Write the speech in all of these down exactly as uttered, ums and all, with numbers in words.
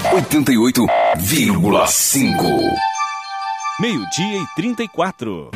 oitenta e oito vírgula cinco. Meio-dia e trinta e quatro.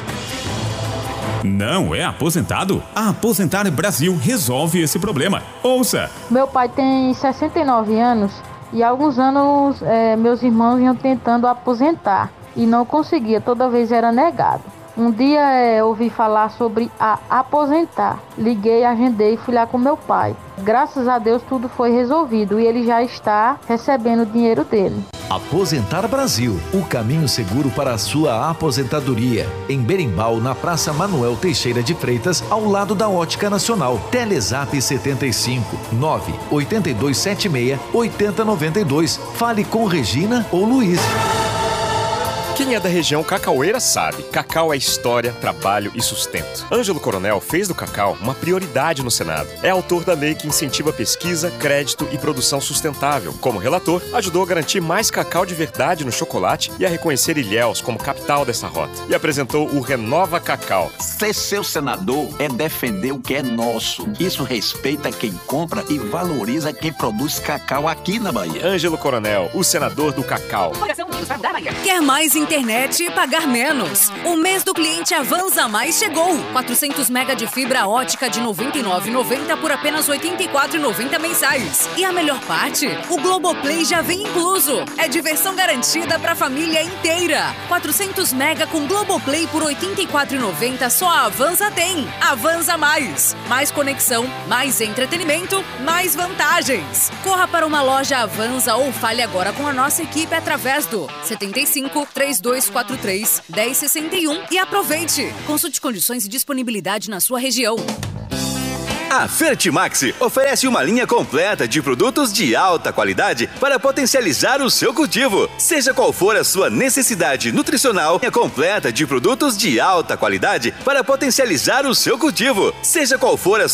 Não é aposentado? A Aposentar Brasil resolve esse problema. Ouça! Meu pai tem sessenta e nove anos e há alguns anos é, meus irmãos iam tentando aposentar e não conseguia, toda vez era negado. Um dia é, ouvi falar sobre a aposentar. Liguei, agendei e fui lá com meu pai. Graças a Deus tudo foi resolvido e ele já está recebendo o dinheiro dele. Aposentar Brasil, o caminho seguro para a sua aposentadoria. Em Berimbau, na Praça Manuel Teixeira de Freitas, ao lado da Ótica Nacional. Telezap setenta e cinco, nove oito dois sete seis, oito zero nove dois. Fale com Regina ou Luiz. Quem é da região cacaueira sabe, cacau é história, trabalho e sustento. Ângelo Coronel fez do cacau uma prioridade no Senado. É autor da lei que incentiva pesquisa, crédito e produção sustentável. Como relator, ajudou a garantir mais cacau de verdade no chocolate e a reconhecer Ilhéus como capital dessa rota. E apresentou o Renova Cacau. Ser seu senador é defender o que é nosso. Isso respeita quem compra e valoriza quem produz cacau aqui na Bahia. Ângelo Coronel, o senador do cacau. Quer mais internet e pagar menos? O mês do cliente Avanza Mais chegou. quatrocentos mega de fibra ótica de noventa e nove reais e noventa centavos por apenas oitenta e quatro reais e noventa centavos mensais. E a melhor parte? O Globoplay já vem incluso. É diversão garantida para a família inteira. quatrocentos mega com Globoplay por oitenta e quatro reais e noventa centavos só a Avanza tem. Avanza Mais. Mais conexão, mais entretenimento, mais vantagens. Corra para uma loja Avanza ou fale agora com a nossa equipe através do setenta e cinco, três dois quatro três, um zero seis um e aproveite. Consulte condições e disponibilidade na sua região. A Fertimax oferece uma linha completa de produtos de alta qualidade para potencializar o seu cultivo. Seja qual for a sua necessidade nutricional, linha completa de produtos de alta qualidade para potencializar o seu cultivo. Seja qual for a